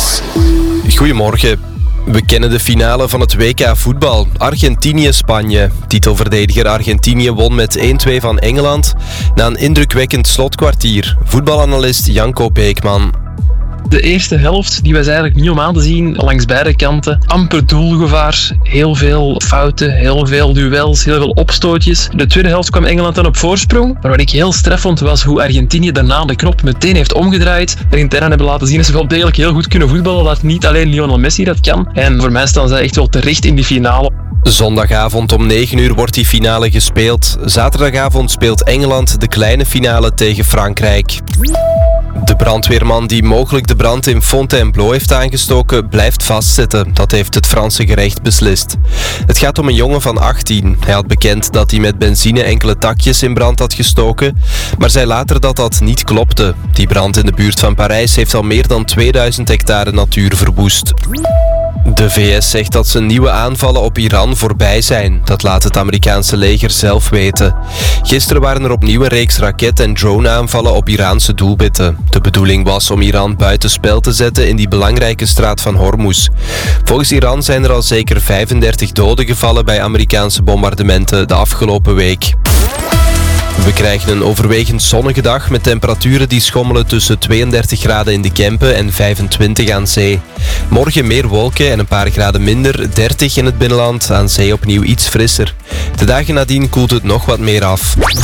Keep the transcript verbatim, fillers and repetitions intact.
Nieuws. Goedemorgen. We kennen de finale van het W K voetbal. Argentinië-Spanje. Titelverdediger Argentinië won met één-twee van Engeland na een indrukwekkend slotkwartier. Voetbalanalist Janko Beekman. De eerste helft die was eigenlijk niet om aan te zien langs beide kanten. Amper doelgevaar, heel veel fouten, heel veel duels, heel veel opstootjes. De tweede helft kwam Engeland dan op voorsprong. Maar wat ik heel straf vond was hoe Argentinië daarna de knop meteen heeft omgedraaid. De internen hebben laten zien dat ze wel degelijk heel goed kunnen voetballen. Dat niet alleen Lionel Messi dat kan. En voor mij staan zij echt wel terecht in die finale. Zondagavond om negen uur wordt die finale gespeeld. Zaterdagavond speelt Engeland de kleine finale tegen Frankrijk. De brandweerman die mogelijk de brand in Fontainebleau heeft aangestoken, blijft vastzitten. Dat heeft het Franse gerecht beslist. Het gaat om een jongen van achttien. Hij had bekend dat hij met benzine enkele takjes in brand had gestoken, maar zei later dat dat niet klopte. Die brand in de buurt van Parijs heeft al meer dan tweeduizend hectare natuur verwoest. De V S zegt dat zijn nieuwe aanvallen op Iran voorbij zijn. Dat laat het Amerikaanse leger zelf weten. Gisteren waren er opnieuw een reeks raket- en drone-aanvallen op Iraanse doelwitten. De bedoeling was om Iran buitenspel te zetten in die belangrijke straat van Hormuz. Volgens Iran zijn er al zeker vijfendertig doden gevallen bij Amerikaanse bombardementen de afgelopen week. We krijgen een overwegend zonnige dag met temperaturen die schommelen tussen tweeëndertig graden in de Kempen en vijfentwintig aan zee. Morgen meer wolken en een paar graden minder, dertig in het binnenland, aan zee opnieuw iets frisser. De dagen nadien koelt het nog wat meer af.